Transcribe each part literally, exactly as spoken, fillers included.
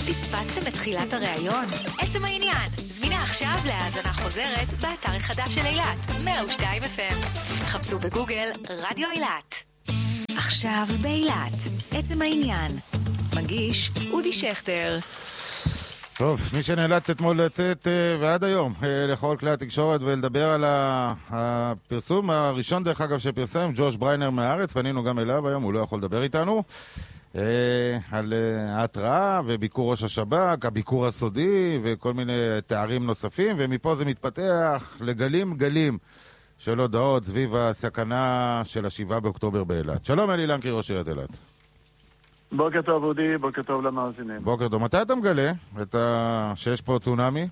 פספסתם את תחילת הראיון? עצם העניין, זמינה עכשיו להאזנה חוזרת באתר החדש של אילת, מאה ושתיים אף אם. חפשו בגוגל רדיו אילת. עכשיו באילת, עצם העניין. מגיש אודי שכטר. טוב, מי שנאלץ אתמול לצאת ועד היום לכל כלי התקשורת ולדבר על הפרסום הראשון דרך אגב שפרסם, ג'וש בריינר מהארץ, פנינו גם אליו היום, הוא לא יכול לדבר איתנו, על ההתראה וביקור ראש השב"כ, הביקור הסודי וכל מיני תארים נוספים, ומפה זה מתפתח לגלים גלים של הודעות סביב הסכנה של השבעה באוקטובר באילת. שלום אלי לנקרי, ראש עיריית אילת. בוקר טוב אודי, בוקר טוב למאזינים. בוקר טוב. מתי אתה מגלה את ה... שיש פה צונאמי?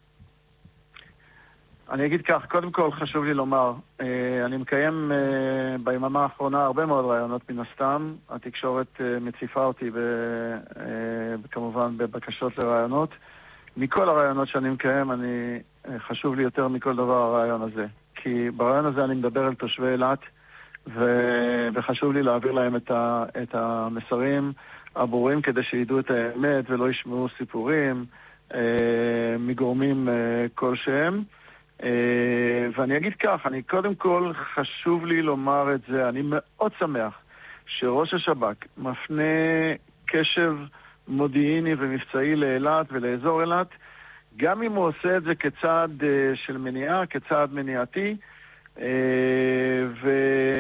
אני אגיד כך, קודם כל חשוב לי לומר, אני מקיים ביממה האחרונה הרבה מאוד רעיונות מן הסתם, התקשורת מציפה אותי כמובן בבקשות לרעיונות. מכל הרעיונות שאני מקיים, אני חשוב לי יותר מכל דבר הרעיון הזה, כי ברעיון הזה אני מדבר על תושבי אילת, ו- וחשוב לי להעביר להם את, ה- את המסרים הברורים כדי שידעו את האמת ולא ישמעו סיפורים אה, מגורמים אה, כלשהם. אה, ואני אגיד כך, אני קודם כל חשוב לי לומר את זה, אני מאוד שמח שראש השב"כ מפנה קשב מודיעיני ומבצעי לאילת ולאזור אילת, גם אם הוא עושה את זה כצעד אה, של מניעה, כצעד מניעתי, ו,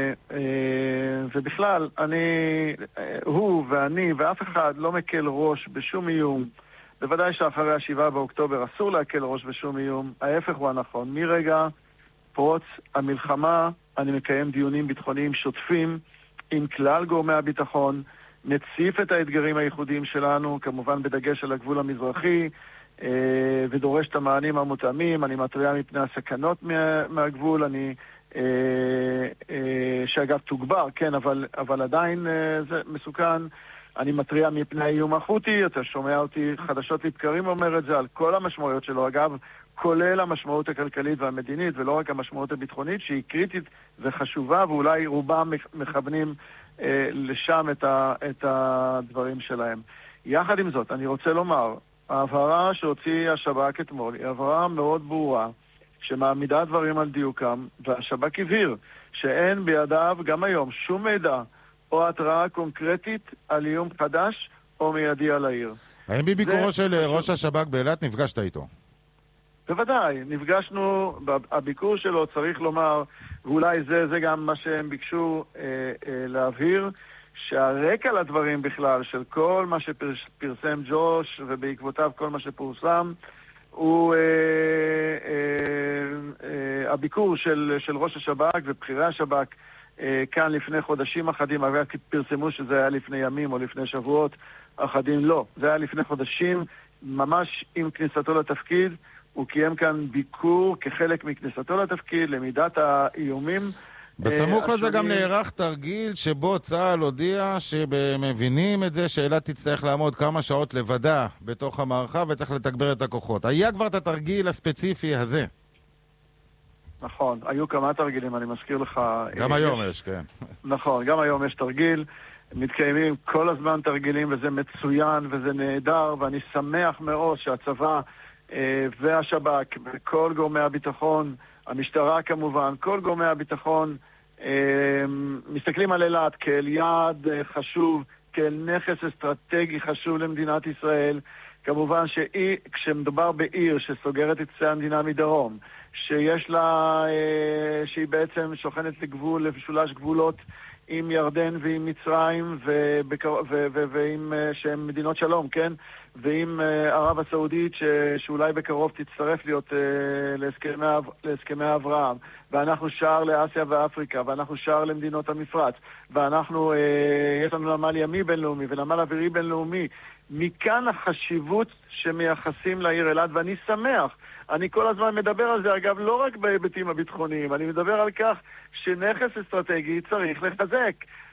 ובכלל, אני, הוא ואני ואף אחד לא מקל ראש בשום איום. בוודאי שאחרי השבעה באוקטובר אסור להקל ראש בשום איום. ההפך הוא הנכון. מרגע פרוץ המלחמה אני מקיים דיונים ביטחוניים שוטפים עם כלל גורמי הביטחון, מציף את האתגרים הייחודיים שלנו, כמובן בדגש על הגבול המזרחי, ודורש את המענים המותאמים. אני מתריע מפני הסכנות מה, מהגבול, אני אה, אה, שאגב תוגבר, כן, אבל, אבל עדיין אה, זה מסוכן. אני מתריע מפני האיום החותי, אתה שומע אותי חדשות לבקרים אומר את זה על כל המשמעויות שלו, אגב, כולל המשמעות הכלכלית והמדינית, ולא רק המשמעות הביטחונית, שהיא קריטית וחשובה, ואולי רובם מכוונים אה, לשם את, ה, את הדברים שלהם. יחד עם זאת, אני רוצה לומר, ההבהרה שהוציא השב"כ אתמול היא הבהרה מאוד ברורה שמעמידה דברים על דיוקם, והשב"כ הבהיר שאין בידיו גם היום שום מידע או התראה קונקרטית על איום חדש או מיידי על העיר. האם בביקורו של ראש השב"כ באילת נפגשת איתו? בוודאי, נפגשנו, הביקור שלו צריך לומר, ואולי זה, זה גם מה שהם ביקשו אה, אה, להבהיר, שהרקע לדברים בכלל של כל מה שפרסם ג'וש ובעקבותיו כל מה שפורסם הוא אה, אה, אה, הביקור של, של ראש השב"כ ובחירי השב"כ אה, כאן לפני חודשים אחדים, אבל פרסמו שזה היה לפני ימים או לפני שבועות אחדים, לא, זה היה לפני חודשים, ממש עם כניסתו לתפקיד. הוא קיים כאן ביקור כחלק מכניסתו לתפקיד, למידת האיומים. בסמוך לזה גם נערך תרגיל שבו צה"ל הודיע שמבינים את זה שאילת תצטרך לעמוד כמה שעות לבדה בתוך המערכה וצריך לתגבר את הכוחות. היה כבר את התרגיל הספציפי הזה. נכון, היו כמה תרגילים, אני מזכיר לך. גם היום יש, כן. נכון, גם היום יש תרגיל. מתקיימים כל הזמן תרגילים וזה מצוין וזה נהדר, ואני שמח מאוד שהצבא והשב"כ וכל גורמי הביטחון, המשטרה כמובן, כל גורמי הביטחון מסתכלים על אילת כאל יעד חשוב, כאל נכס אסטרטגי חשוב למדינת ישראל. כמובן שכשמדובר בעיר שסוגרת את קצה המדינה מדרום, שיש לה, שהיא בעצם שוכנת לגבול, למשולש גבולות עם ירדן ועם מצרים ועם שהן מדינות שלום, כן? ועם ערב הסעודית ש... שאולי בקרוב תצטרף להיות להסכמי, להסכמי אברהם, ואנחנו שער לאסיה ואפריקה, ואנחנו שער למדינות המפרץ, ואנחנו, יש לנו נמל ימי בינלאומי ונמל אווירי בינלאומי. מכאן החשיבות שמייחסים לעיר אילת, ואני שמח. אני כל הזמן מדבר על זה, אגב, לא רק בהיבטים הביטחוניים, אני מדבר על כך שנכס אסטרטגי צריך לחזק.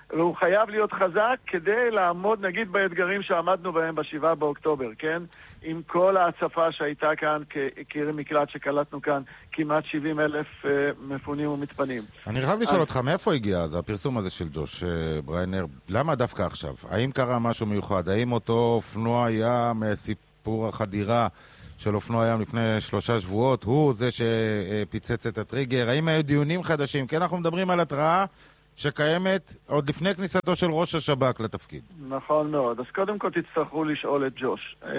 והוא חייב להיות חזק כדי לעמוד, נגיד, באתגרים שעמדנו בהם בשבעה באוקטובר, כן? עם כל ההצפה שהייתה כאן, כעיר מקלט שקלטנו כאן, כמעט שבעים אלף uh, מפונים ומתפנים. אני חייב לשאול אותך, מאיפה הגיע אז הפרסום הזה של ג'וש בריינר? למה דווקא עכשיו? האם קרה משהו מיוחד? האם אותו אופנוע ים, סיפור החדירה של אופנוע ים לפני שלושה שבועות, הוא זה שפיצץ את הטריגר? האם היו דיונים חדשים? כי אנחנו מדברים על התראה שקיימת עוד לפני כניסתו של ראש השב"כ לתפקיד. נכון מאוד. אז קודם כל תצטרכו לשאול את ג'וש. אה,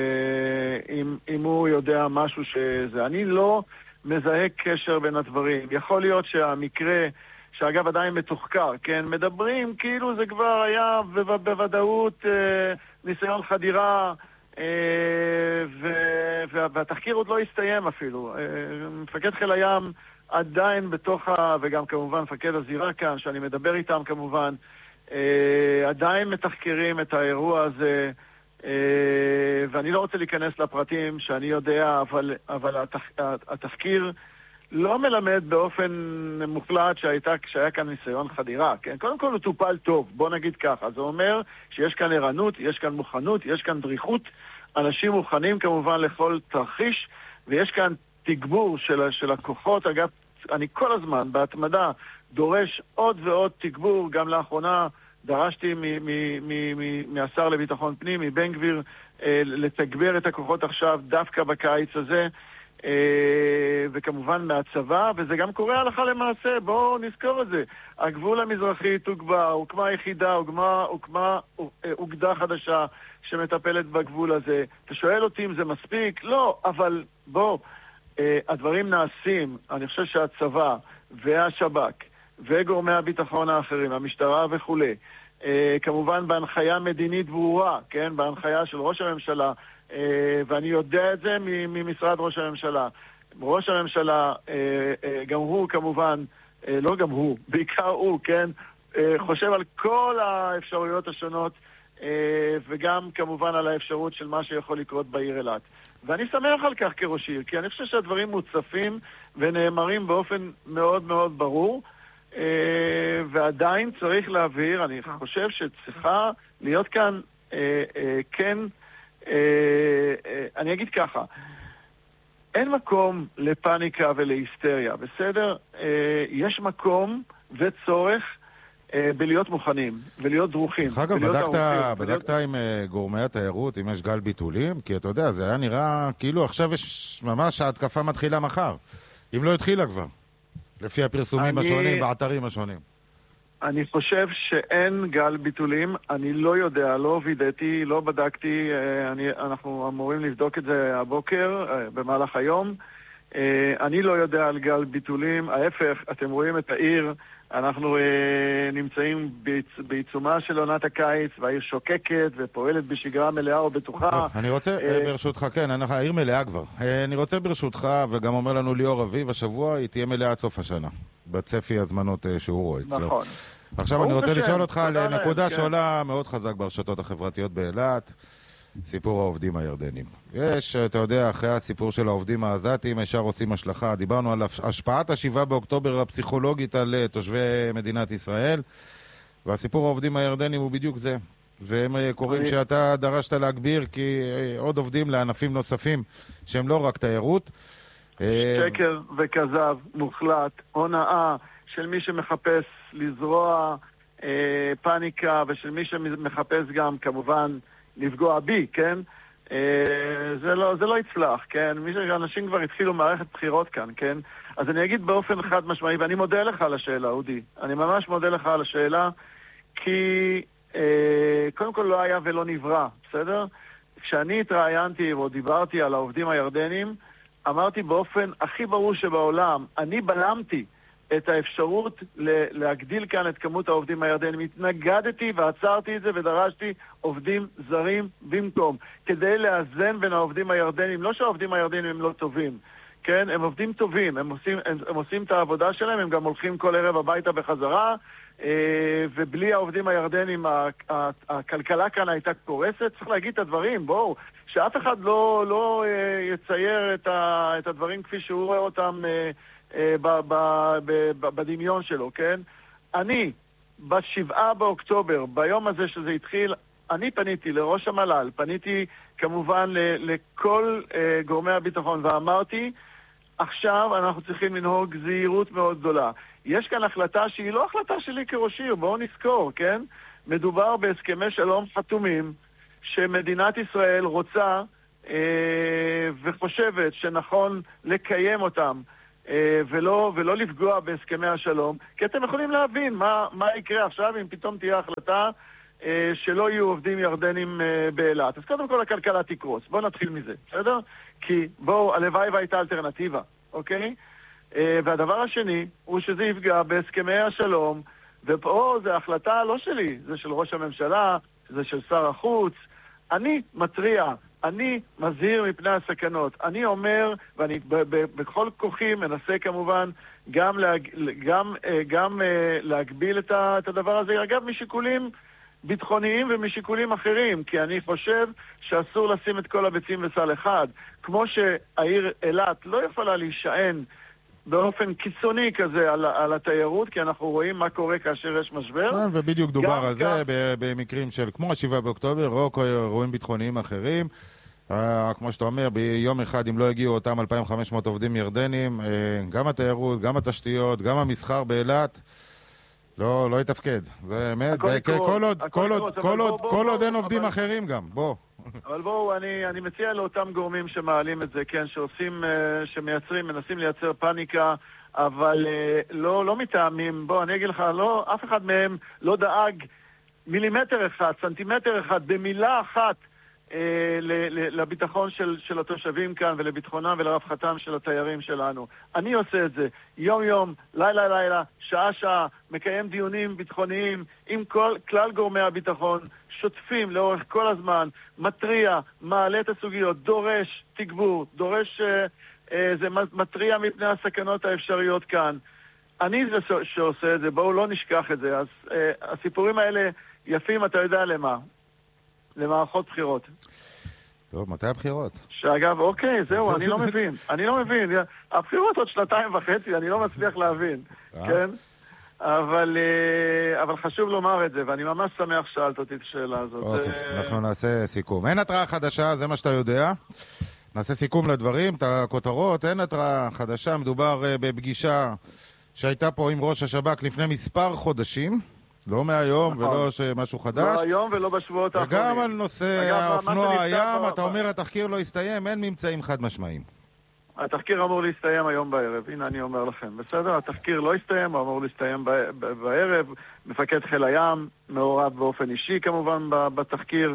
אם, אם הוא יודע משהו שזה... אני לא מזהה קשר בין הדברים. יכול להיות שהמקרה, שאגב עדיין מתוחקר, כן, מדברים כאילו זה כבר היה בוודאות אה, ניסיון חדירה, אה, ו, והתחקיר עוד לא הסתיים אפילו. אה, מפקד חיל הים עדיין בתוך ה... וגם כמובן מפקד הזירה כאן, שאני מדבר איתם כמובן, אה, עדיין מתחקרים את האירוע הזה, אה, ואני לא רוצה להיכנס לפרטים שאני יודע, אבל, אבל התח, התחקיר לא מלמד באופן מוחלט שהייתה, שהיה כאן ניסיון חדירה, כן? קודם כל הוא טופל טוב, בוא נגיד ככה. זה אומר שיש כאן ערנות, יש כאן מוכנות, יש כאן דריכות, אנשים מוכנים כמובן לכל תרחיש, ויש כאן תגבור של, של הכוחות. אגב, אני כל הזמן בהתמדה דורש עוד ועוד תגבור. גם לאחרונה דרשתי מ- מ- מ- מ- מהשר לביטחון פנים, מבן גביר, אה, לתגבר את הכוחות עכשיו דווקא בקיץ הזה, אה, וכמובן מהצבא, וזה גם קורה הלכה למעשה. בואו נזכור את זה. הגבול המזרחי תוגבר, הוקמה יחידה, הוקמה, הוקמה אוגדה חדשה שמטפלת בגבול הזה. אתה שואל אותי אם זה מספיק? לא, אבל בואו, Uh, הדברים נעשים. אני חושב שהצבא והשב"כ וגורמי הביטחון האחרים, המשטרה וכו', uh, כמובן בהנחיה מדינית ברורה, כן? בהנחיה של ראש הממשלה, uh, ואני יודע את זה ממשרד ראש הממשלה. ראש הממשלה, uh, uh, גם הוא כמובן, uh, לא גם הוא, בעיקר הוא, כן? Uh, חושב על כל האפשרויות השונות, uh, וגם כמובן על האפשרות של מה שיכול לקרות בעיר אילת. ואני שמח על כך כראש עיר, כי אני חושב שהדברים מוצפים ונאמרים באופן מאוד מאוד ברור, ועדיין צריך להבהיר, אני חושב שצריכה להיות כאן, כן, אני אגיד ככה, אין מקום לפניקה ולהיסטריה, בסדר? יש מקום וצורך בלהיות מוכנים, ולהיות דרוכים. אגב, בדקת, בדקת עם גורמי התיירות, אם יש גל ביטולים? כי אתה יודע, זה היה נראה כאילו עכשיו יש ממש ההתקפה מתחילה מחר. אם לא התחילה כבר, לפי הפרסומים השונים, באתרים השונים. אני חושב שאין גל ביטולים, אני לא יודע, לא וידאתי, לא בדקתי, אני, אנחנו אמורים לבדוק את זה הבוקר, במהלך היום. אני לא יודע על גל ביטולים, ההפך, אתם רואים את העיר, אנחנו אה, נמצאים בעיצ... בעיצומה של עונת הקיץ, והעיר שוקקת ופועלת בשגרה מלאה ובטוחה. טוב, אני רוצה, אה... ברשותך, כן, אנחנו, העיר מלאה כבר. אה, אני רוצה ברשותך, וגם אומר לנו ליאור אביב, השבוע היא תהיה מלאה עד סוף השנה, בצפי הזמנות אה, שהוא רואה אצלו. נכון. עכשיו אני רוצה לשאול אותך על נקודה כן. שעולה מאוד חזק ברשתות החברתיות באילת, סיפור העובדים הירדנים. יש, אתה יודע, אחרי הסיפור של העובדים העזתיים, ישר עושים השלכה. דיברנו על השפעת השבעה באוקטובר הפסיכולוגית על תושבי מדינת ישראל, והסיפור העובדים הירדנים הוא בדיוק זה. והם קוראים אני... שאתה דרשת להגביר כי עוד עובדים לענפים נוספים שהם לא רק תיירות. שקר וכזב מוחלט, הונאה של מי שמחפש לזרוע אה, פאניקה, ושל מי שמחפש גם כמובן לפגוע בי, כן? אה, זה לא, זה לא יצלח, כן? מי שאנשים כבר התחילו מערכת בחירות כאן, כן? אז אני אגיד באופן חד משמעי, ואני מודה לך על השאלה, אודי. אני ממש מודה לך על השאלה, כי אה, קודם כל לא היה ולא נברא, בסדר? כשאני התראיינתי או דיברתי על העובדים הירדנים, אמרתי באופן הכי ברור שבעולם, אני בלמתי את האפשרות להגדיל כאן את כמות העובדים הירדנים. התנגדתי ועצרתי את זה ודרשתי עובדים זרים במקום, כדי לאזן בין העובדים הירדנים. לא שהעובדים הירדנים הם לא טובים, כן? הם עובדים טובים, הם עושים, הם, הם עושים את העבודה שלהם, הם גם הולכים כל ערב הביתה בחזרה, ובלי העובדים הירדנים הכלכלה כאן הייתה קורסת. צריך להגיד את הדברים, בואו, שאף אחד לא, לא יצייר את, ה, את הדברים כפי שהוא רואה אותם בדמיון שלו, כן? אני בשבעה באוקטובר, ביום הזה שזה התחיל, אני פניתי לראש המל"ל, פניתי כמובן ל- לכל uh, גורמי הביטחון ואמרתי, עכשיו אנחנו צריכים לנהוג זהירות מאוד גדולה. יש כאן החלטה שהיא לא החלטה שלי כראש עיר, בואו נזכור, כן? מדובר בהסכמי שלום חתומים שמדינת ישראל רוצה אה, וחושבת שנכון לקיים אותם אה, ולא, ולא לפגוע בהסכמי השלום, כי אתם יכולים להבין מה, מה יקרה עכשיו אם פתאום תהיה החלטה אה, שלא יהיו עובדים ירדנים אה, באילת. אז קודם כל הכלכלה תקרוס, בואו נתחיל מזה, בסדר? כי בואו, הלוואי והייתה אלטרנטיבה, אוקיי? אה, והדבר השני הוא שזה יפגע בהסכמי השלום, ופה זה החלטה לא שלי, זה של ראש הממשלה, זה של שר החוץ. אני מטריע, אני מזהיר מפני הסכנות. אני אומר, ואני ב- ב- בכל כוחי מנסה כמובן גם, להג, גם, גם להגביל את, ה, את הדבר הזה, אגב משיקולים ביטחוניים ומשיקולים אחרים, כי אני חושב שאסור לשים את כל הביצים בסל אחד. כמו שהעיר אילת לא יכולה להישען באופן קיצוני כזה על, על התיירות, כי אנחנו רואים מה קורה כאשר יש משבר. ובדיוק דובר על כך... זה במקרים של כמו השבעה באוקטובר, או אירועים ביטחוניים אחרים. כמו שאתה אומר, ביום אחד אם לא הגיעו אותם אלפיים וחמש מאות עובדים ירדנים, גם התיירות, גם התשתיות, גם המסחר באילת, לא, לא יתפקד. זה אמת. כל עוד אין עובדים אחרים גם, בוא. אבל בואו, אני, אני מציע לאותם גורמים שמעלים את זה, כן, שעושים, שמייצרים, מנסים לייצר פאניקה, אבל לא, לא מתאמים. בואו, אני אגיד לך, לא, אף אחד מהם לא דאג מילימטר אחד, סנטימטר אחד, במילה אחת, אה, ל, ל, לביטחון של, של התושבים כאן, ולביטחונם ולרווחתם של התיירים שלנו. אני עושה את זה יום יום, לילה לילה, שעה שעה, מקיים דיונים ביטחוניים עם כל, כלל גורמי הביטחון, שוטפים לאורך כל הזמן, מטריע, מעלה את הסוגיות, דורש תגבור, דורש, אה, אה, זה מטריע מפני הסכנות האפשריות כאן. אני זה שעושה את זה, בואו לא נשכח את זה. אז אה, הסיפורים האלה יפים, אתה יודע למה? למערכות בחירות. טוב, מתי הבחירות? שאגב, אוקיי, זהו, אני לא מבין. אני לא מבין. הבחירות עוד שנתיים וחצי, אני לא מצליח להבין. כן? אבל, אבל חשוב לומר את זה, ואני ממש שמח שאלת אותי את השאלה הזאת. אוקיי, אנחנו נעשה סיכום. אין התראה חדשה, זה מה שאתה יודע. נעשה סיכום לדברים, את הכותרות. אין התראה חדשה, מדובר בפגישה שהייתה פה עם ראש השב"כ לפני מספר חודשים. לא מהיום ולא משהו חדש. לא היום ולא בשבועות האחרונים. וגם על נושא האופנוע הים, אתה אומר התחקיר לא הסתיים, אין ממצאים חד משמעיים. התחקיר אמור להסתיים היום בערב, הנה אני אומר לכם. בסדר, התחקיר לא הסתיים, הוא אמור להסתיים בערב. מפקד חיל הים, מעורב באופן אישי כמובן בתחקיר.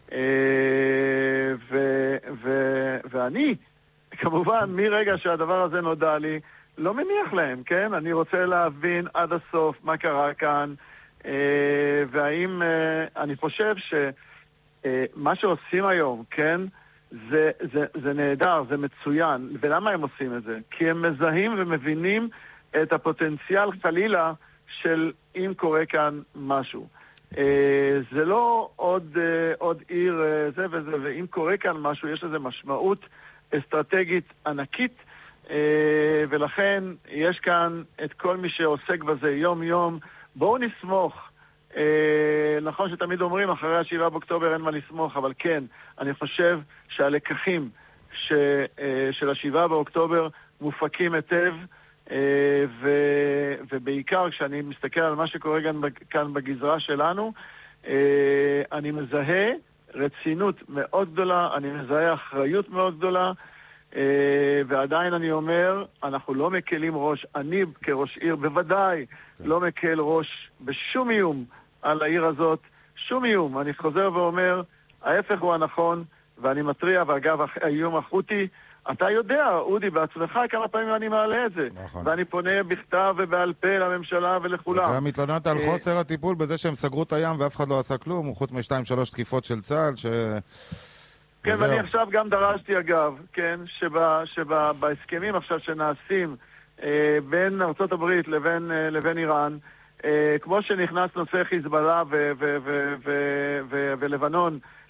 ואני, כמובן, מרגע שהדבר הזה נודע לי, לא מניח להם, כן? אני רוצה להבין עד הסוף מה קרה כאן, והאם אני חושב שמה שעושים היום, כן? זה, זה, זה נהדר, זה מצוין. ולמה הם עושים את זה? כי הם מזהים ומבינים את הפוטנציאל חלילה של אם קורה כאן משהו. זה לא עוד, עוד עיר זה וזה, ואם קורה כאן משהו, יש לזה משמעות אסטרטגית ענקית, ולכן יש כאן את כל מי שעוסק בזה יום יום. בואו נסמוך. נכון שתמיד אומרים אחרי השבעה באוקטובר אין מה לסמוך, אבל כן, אני חושב שהלקחים ש, של השבעה באוקטובר מופקים היטב, ו, ובעיקר כשאני מסתכל על מה שקורה כאן, כאן בגזרה שלנו, אני מזהה רצינות מאוד גדולה, אני מזהה אחריות מאוד גדולה, ועדיין אני אומר, אנחנו לא מקלים ראש, אני כראש עיר בוודאי לא מקל ראש בשום איום על העיר הזאת, שום איום. אני חוזר ואומר, ההפך הוא הנכון, ואני מטריע, ואגב, האיום החותי, אתה יודע, אודי, בעצמך כמה פעמים אני מעלה את זה. נכון. ואני פונה בכתב ובעל פה לממשלה ולכולם. וגם מתלוננת על חוסר הטיפול בזה שהם סגרו את הים ואף אחד לא עשה כלום, חוץ משתיים שלוש תקיפות של צה"ל, ש... כן, ואני עכשיו גם דרשתי, אגב, כן, שבהסכמים עכשיו שנעשים אה, בין ארצות הברית לבין, אה, לבין איראן, אה, כמו שנכנס נושא חיזבאללה ו- ו- ו- ו- ו- ולבנון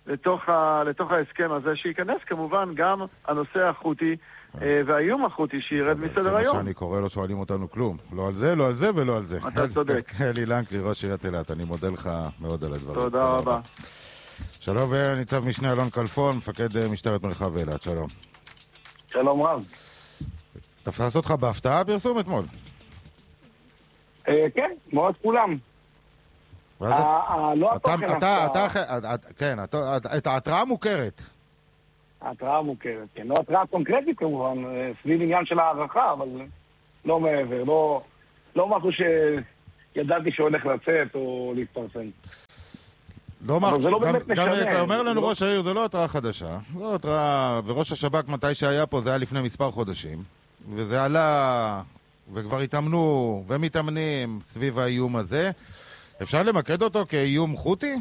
לתוך, ה, לתוך ההסכם הזה, שייכנס כמובן גם הנושא החותי והאיום החותי שירד מסדר היום. זה מה שאני קורא לו, שואלים אותנו כלום. לא על זה, לא על זה ולא על זה. אתה צודק. אלי לנקרי, ראש עיריית אילת, אני מודה לך מאוד על הדברים. תודה רבה. שלום, וניצב משנה אלון כלפון, מפקד משטרת מרחב אילת, שלום. שלום רב. תפס אותך בהפתעה פרסום אתמול? כן, מאוד כולם. לא התוכן הפתעה. כן, את ההתראה מוכרת. ההתראה מוכרת, כן. לא התראה קונקרטית כמובן, סביב עניין של הערכה, אבל לא מעבר, לא משהו שידעתי שהולך לצאת או להתפרסם. אבל זה לא באמת משנה. גם אומר לנו ראש העיר, זה לא התראה חדשה. זו התראה, וראש השב"כ מתי שהיה פה, זה היה לפני מספר חודשים. וזה עלה, וכבר התאמנו ומתאמנים סביב האיום הזה. אפשר למקד אותו כאיום חוטי?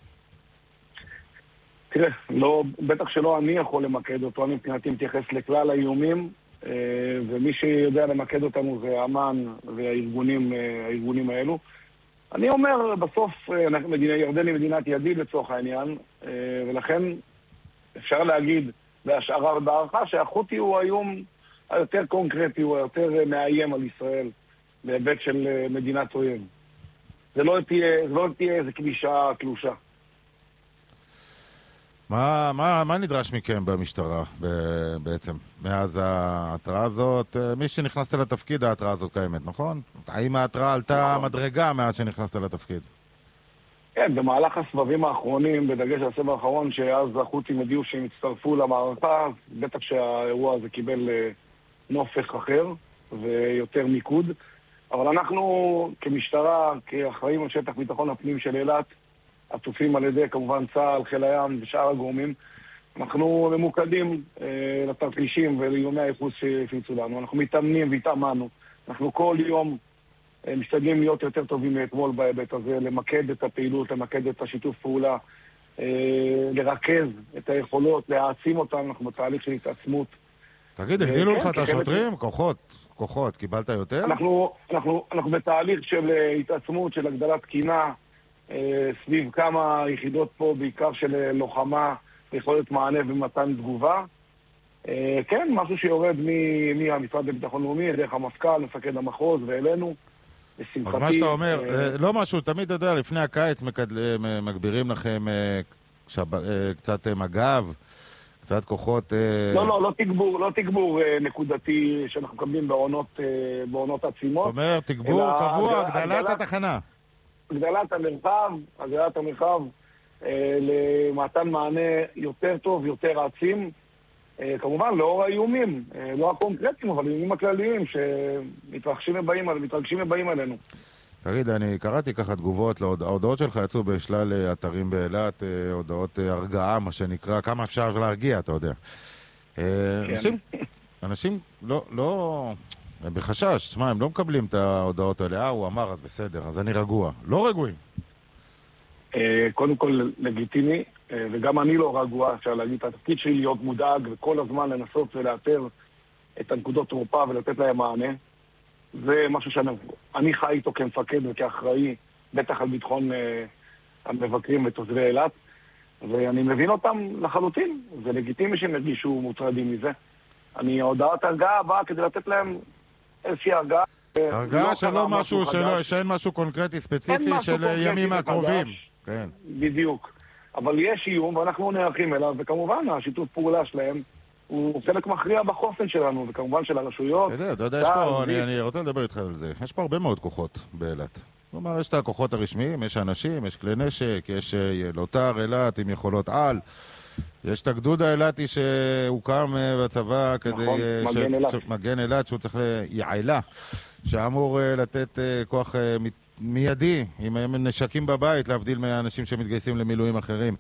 תראה, לא, בטח שלא אני יכול למקד אותו, אני מבחינתי מתייחס לכלל האיומים, ומי שיודע למקד אותנו זה אמן והארגונים הארגונים האלו. אני אומר, בסוף ירדן היא מדינת ידיד לצורך העניין, ולכן אפשר להגיד בהשערה ובהערכה שהחוטי הוא האיום היותר קונקרטי, הוא היותר מאיים על ישראל בהיבט של מדינת אויב. זה לא תהיה, זה לא תהיה איזה כבישה קלושה. מה, מה, מה נדרש מכם במשטרה בעצם? מאז ההתראה הזאת, מי שנכנסת לתפקיד ההתראה הזאת קיימת, נכון? האם ההתראה עלתה מדרגה מאז שנכנסת לתפקיד? כן, במהלך הסבבים האחרונים, בדגש על הסבב האחרון, שאז החות'ים הודיעו שהם הצטרפו למערכה, בטח שהאירוע הזה קיבל נופך אחר ויותר מיקוד. אבל אנחנו כמשטרה, כאחראים על שטח ביטחון הפנים של אילת, עטופים על ידי כמובן צה"ל, חיל הים ושאר הגורמים, אנחנו ממוקדים אה, לתרחישים ולאיומי הייחוס שהפיצו לנו. אנחנו מתאמנים והתאמנו. אנחנו כל יום אה, משתדלים להיות יותר טובים מאתמול בהיבט הזה, למקד את הפעילות, למקד את השיתוף פעולה, אה, לרכז את היכולות, להעצים אותם. אנחנו בתהליך של התעצמות. תגיד, הגדילו לך את השוטרים? כוחות, כוחות, קיבלת יותר? אנחנו, אנחנו, אנחנו בתהליך של התעצמות, של הגדלת תקינה, סביב כמה יחידות פה, בעיקר של לוחמה, יכולת מענה ומתן תגובה. כן, משהו שיורד מהמשרד לביטחון לאומי, דרך המפכ"ל, מפקד המחוז ואלינו. אז מה שאתה אומר, לא משהו, תמיד אתה יודע, לפני הקיץ מגבירים לכם קצת מג"ב, קצת כוחות... לא, לא, לא תגבור, לא תגבור נקודתי שאנחנו מקבלים בעונות עצימות. זאת אומרת, תגבור קבוע, הגדלת התחנה. הגדלת המרחב, הגדלת המרחב אה, למתן מענה יותר טוב, יותר עצים, אה, כמובן לאור האיומים, אה, לא הקונקרטיים, אבל האיומים הכלליים שמתרחשים ובאים, מתרגשים ובאים עלינו. תגיד, אני קראתי ככה תגובות, ההודעות שלך יצאו בשלל אתרים באילת, הודעות הרגעה, מה שנקרא, כמה אפשר להרגיע, אתה יודע. אה, כן. אנשים, אנשים לא... לא... בחשש, תשמע, הם לא מקבלים את ההודעות האלה, אה, הוא אמר, אז בסדר, אז אני רגוע. לא רגועים. קודם כל, לגיטימי, וגם אני לא רגוע, אפשר להגיד, התפקיד שלי להיות מודאג, וכל הזמן לנסות ולאתר את הנקודות תורפה ולתת להם מענה. זה משהו שאני חי איתו כמפקד וכאחראי, בטח על ביטחון המבקרים ותושבי אילת, ואני מבין אותם לחלוטין. זה לגיטימי שהם הרגישו מוטרדים מזה. אני, ההודעת הרגעה באה כדי לתת להם איזושהי הרגעה. הרגעה שלא משהו, שאין משהו קונקרטי ספציפי של ימים הקרובים. בדיוק. אבל יש איום ואנחנו נערכים אליו, וכמובן השיתוף פעולה שלהם הוא חלק מכריע בחוסן שלנו, וכמובן של הרשויות. אתה יודע, אתה יודע, יש פה, אני רוצה לדבר איתך על זה. יש פה הרבה מאוד כוחות באילת. כלומר, יש את הכוחות הרשמיים, יש אנשים, יש כלי נשק, יש לוטר אילת עם יכולות על. יש את הגדוד האילתי שהוקם בצבא כדי... נכון, מגן אילת. מגן אילת, שהוא צריך ליעילה, שאמור לתת כוח מיידי, עם נשקים בבית, להבדיל מהאנשים שמתגייסים למילואים אחרים.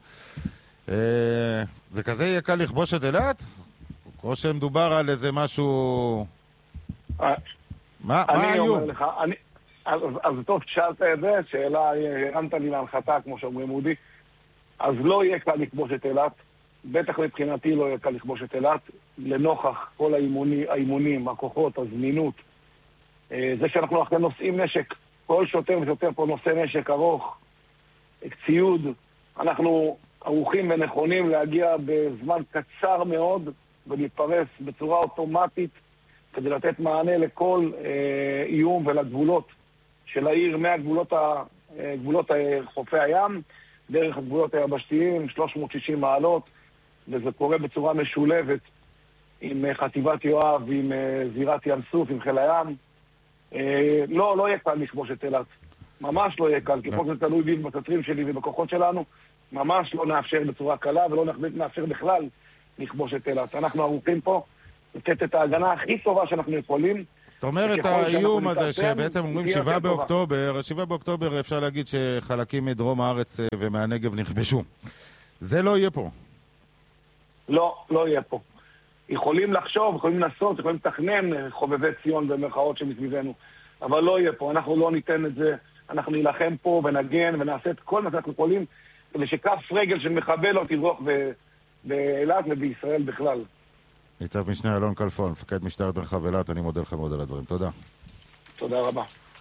זה כזה יהיה קל לכבוש את אילת? או שמדובר על איזה משהו... מה האיום? אז טוב, שאלת את זה, שאלה, הרמת לי להנחתה, כמו שאומרים אודי. אז לא יהיה קל לכבוש את אילת, בטח מבחינתי לא יהיה קל לכבוש את אילת, לנוכח כל האימונים, האימונים, הכוחות, הזמינות, זה שאנחנו אחרי נושאים נשק, כל שוטר ושוטר פה נושא נשק ארוך, ציוד, אנחנו ערוכים ונכונים להגיע בזמן קצר מאוד ולהתפרס בצורה אוטומטית כדי לתת מענה לכל אה, איום ולגבולות של העיר, מהגבולות ה, אה, גבולות חופי הים, דרך הגבולות היבשתיים, שלוש מאות ושישים מעלות, וזה קורה בצורה משולבת עם חטיבת יואב, עם אה, זירת ים סוף, עם חיל הים. אה, לא, לא יהיה קל לכבוש את אילת. ממש לא יהיה קל, כי פה זה תלוי בי בקצרים שלי ובכוחות שלנו, ממש לא נאפשר בצורה קלה ולא נאפשר בכלל לכבוש את אילת. אנחנו ערוכים פה לתת את ההגנה הכי טובה שאנחנו יכולים. זאת אומרת, האיום הזה שבעצם אומרים שבעה באוקטובר, שבעה באוקטובר אפשר להגיד שחלקים מדרום הארץ ומהנגב נכבשו. זה לא יהיה פה. לא, לא יהיה פה. יכולים לחשוב, יכולים לנסות, יכולים לתכנן חובבי ציון במרכאות שמסביבנו, אבל לא יהיה פה. אנחנו לא ניתן את זה. אנחנו נילחם פה ונגן ונעשה את כל מה שאנחנו יכולים כדי שכף רגל של מחבל לא תברוח באילת ובישראל בכלל. ניצב משנה אלון כלפון, מפקד משטרת מרחב אילת, אני מודה לך מאוד על הדברים. תודה. תודה רבה.